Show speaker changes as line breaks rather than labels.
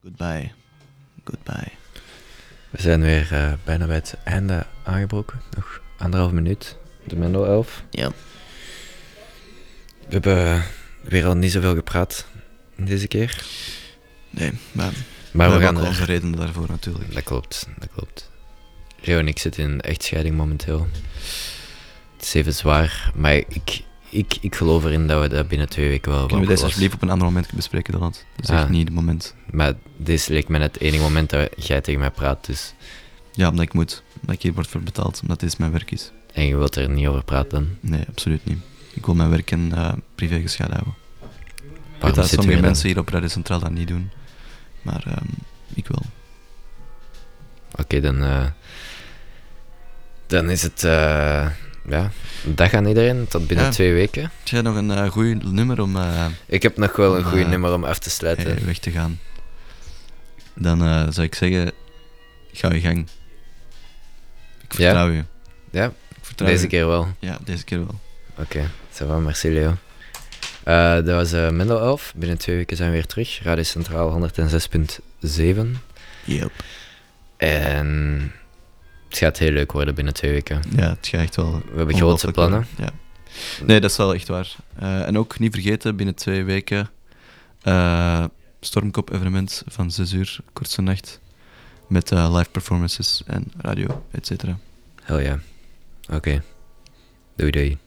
Goodbye. Goodbye.
We zijn weer bijna bij het einde aangebroken. Nog 1,5 minuut. De Mendo 11.
Ja.
We hebben weer al niet zoveel gepraat deze keer.
Nee, maar
we
hebben
gaan
ook onze redenen daarvoor natuurlijk.
Dat klopt. Leo en ik zitten in een echtscheiding momenteel. Het is even zwaar, maar ik geloof erin dat we dat binnen 2 weken wel
Kunnen we deze
oplossen.
alsjeblieft op een ander moment bespreken dan dat? Dat is echt niet het moment.
Maar dit lijkt me het enige moment dat jij tegen mij praat, dus...
Ja, omdat ik moet. Omdat ik hier word voor betaald, omdat dit mijn werk is.
En je wilt er niet over praten?
Nee, absoluut niet. Ik wil mijn werk en privé gescheiden houden. Ik weet
Waarom
dat
zitten
sommige
we
mensen hier op Radio Centraal dat niet doen. Maar ik wel.
Oké, dan is het... ja, dag aan iedereen, tot binnen 2 weken.
Heb jij nog een goed nummer om
Ik heb nog wel een goed nummer om af te sluiten.
weg te gaan? Dan zou ik zeggen, ga je gang. Ik vertrouw je.
Ja,
Ik vertrouw
deze
je.
keer wel.
Ja, deze keer wel.
Oké, ça va, merci Leo. Dat was Mendo 11. Binnen 2 weken zijn we weer terug. Radio Centraal 106.7.
Yep.
En het gaat heel leuk worden binnen 2 weken.
Ja, het gaat echt wel.
We hebben grootse plannen.
Ja. Nee, dat is wel echt waar. En ook niet vergeten, binnen 2 weken Stormkop evenement van 6 uur, kortste nacht. Met live performances en radio, et cetera.
Hell ja. Oké. Doei doei.